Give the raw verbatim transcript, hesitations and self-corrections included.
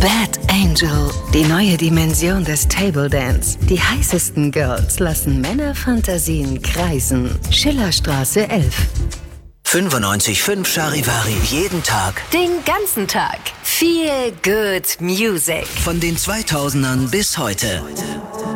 Bad Angel, die neue Dimension des Table Dance. Die heißesten Girls lassen Männerfantasien kreisen. Schillerstraße elf. fünfundneunzig Komma fünf Charivari, jeden Tag. Den ganzen Tag. Feel good music. Von den zweitausendern bis heute.